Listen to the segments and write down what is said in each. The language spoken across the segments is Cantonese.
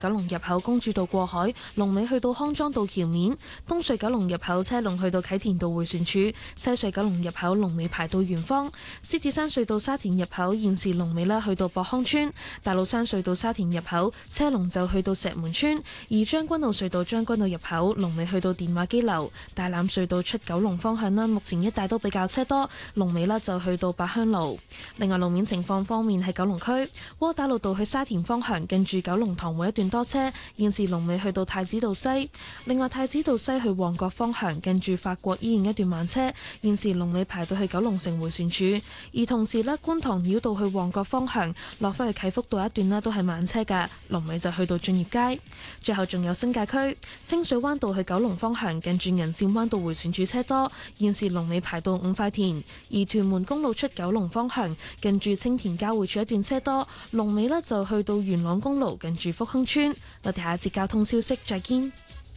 九龍入口公主道過海，龍尾去到康莊道橋面；東隧九龍入口車龍去到啟田道迴旋處；西隧九龍入口龍尾排到圓方；獅子山隧道沙田入口現時龍尾去到博康村；大老山隧道沙田入口車龍就去到石門村；而將軍澳隧道將軍澳入口龍尾去到電話機樓；大欖隧道出九龍方向目前一帶都比較車多，龍尾就去到八鄉路。另外路面情況方面，喺九龍區窩打老道去沙田方向近住九龍塘會一段多車，現時龍尾去到太子道西。另外太子道西去旺角方向近住法國醫院一段慢車，現時龍尾排到去九龍城迴旋處。而同時觀塘繞道去旺角方向落返去啟福道一段都係慢車㗎，龍尾就去到駿業街。最後仲有新界區清水灣道去九龍方向近住銀線灣道迴旋處車多，現時龍尾排到五塊田。而屯門公路出九龍方向近住青田交匯處一段車多，龍尾就去到元朗公路近住福亨村。我哋下一節交通消息再見。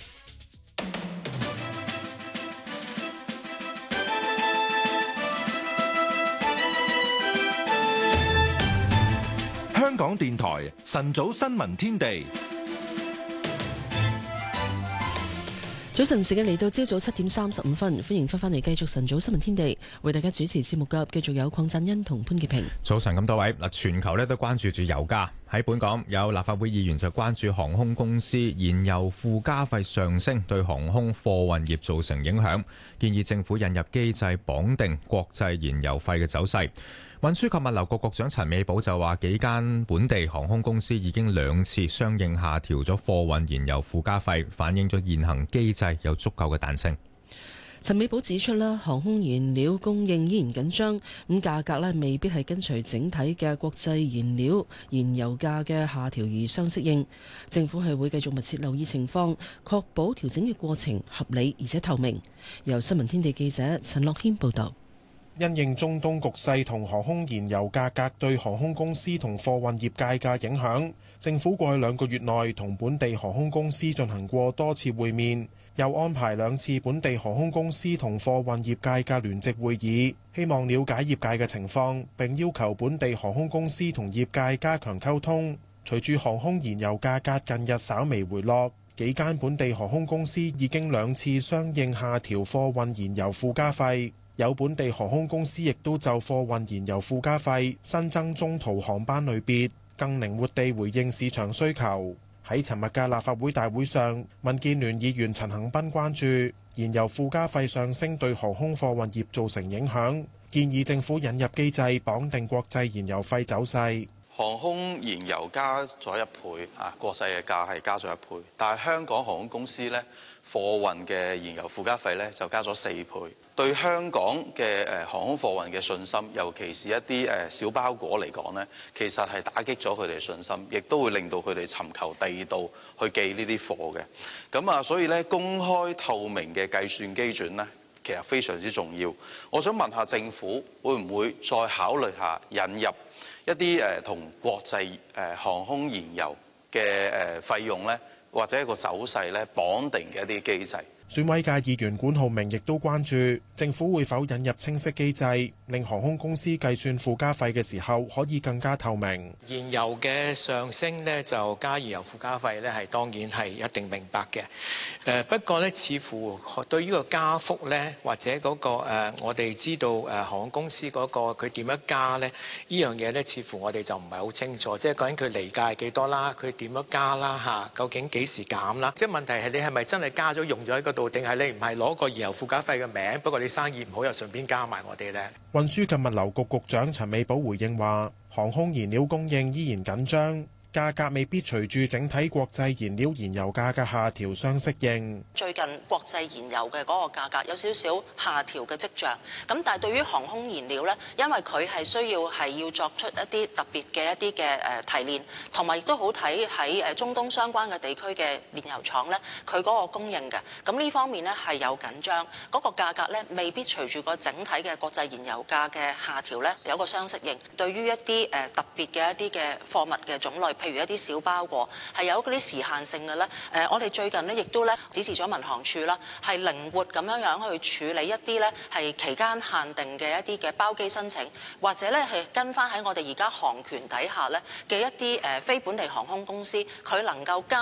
香港電台晨早新聞天地。 早晨時間嚟到朝早7:35，歡迎翻嚟繼續晨早新聞天地，為大家主持節目嘅繼續有鄺振恩同潘潔平。 早晨咁多位，全球都關注住油價。喺本港有立法會議員就關注航空公司燃油附加費上升對航空貨運業造成影響，建議政府引入機制綁定國際燃油費嘅走勢。運輸及物流局局長陳美寶就話，幾間本地航空公司已經2次相應下調咗貨運燃油附加費，反映咗現行機制有足夠嘅彈性。 陳美寶指出啦，航空燃料供應依然緊張，咁價格未必係跟隨整體嘅國際燃油價嘅下調而相適應。政府係會繼續密切留意情況，確保調整嘅過程合理而且透明。由新聞天地記者陳樂軒報導。 因應中東局勢同航空燃油價格對航空公司同貨運業界嘅影響，政府過去2個月內同本地航空公司進行過多次會面，又安排2次本地航空公司同貨運業界嘅聯席會議，希望了解業界嘅情況，並要求本地航空公司同業界加強溝通。隨住航空燃油價格近日稍微回落，幾間本地航空公司已經2次相應下調貨運燃油附加費。有本地航空公司亦都就貨運燃油附加費新增中途航班類別，更靈活地回應市場需求。喺尋日嘅立法會大會上，民建聯議員陳恒鑌關注燃油附加費上升對航空貨運業造成影響，建議政府引入機制綁定國際燃油費走勢。 航空燃油加咗1倍啊，國際嘅價係加咗1倍，但係香港航空公司呢，貨運嘅燃油附加費呢就加咗4倍。對香港嘅航空貨運嘅信心，尤其是一啲小包裹嚟講呢，其實係打擊咗佢哋信心，亦都會令到佢哋尋求地道去寄呢啲貨嘅。咁啊，所以呢，公開透明嘅計算基準呢，其實非常之重要。我想問下政府會唔會再考慮下引入一啲同國際航空燃油嘅費用呢，或者一個走勢呢綁定嘅一啲機制？ 選委界議員管浩明亦都關注政府會否引入清晰機制，令航空公司計算附加費嘅時候可以更加透明。 燃油嘅上升呢，就加燃油附加費呢，係當然係一定明白嘅。不過呢，似乎對於個加幅呢，或者嗰個我哋知道航空公司嗰個佢點樣加呢？呢樣嘢呢，似乎我哋就唔係好清楚。即係究竟佢離價係幾多啦？佢點樣加啦？嚇，究竟幾時減啦？即係問題係你係咪真係加咗用咗喺嗰度？定係你唔係攞個燃油附加費嘅名，不過你生意唔好又順便加埋我哋呢？ 運輸及物流局局長陳美寶回應話，航空燃料供應依然緊張，價格未必隨住整體國際燃料燃油價嘅下調相適應。 最近國際燃油嘅嗰個價格有少少下調嘅跡象，咁但係對於航空燃料呢，因為佢係需要作出一啲特別嘅一啲嘅提煉，同埋亦都好睇喺中東相關嘅地區嘅煉油廠呢，佢嗰個供應嘅，咁呢方面呢係有緊張，嗰個價格呢未必隨住個整體嘅國際燃油價嘅下調呢有個相適應。對於一啲特別嘅一啲嘅貨物嘅種類， 譬如一啲小包裹係有嗰啲時限性嘅咧，我哋最近呢亦都咧指示咗民航處啦，係靈活咁樣去處理一啲咧係期間限定嘅一啲嘅包機申請，或者咧係跟翻喺我哋而家航權底下咧嘅一啲非本地航空公司，佢能夠加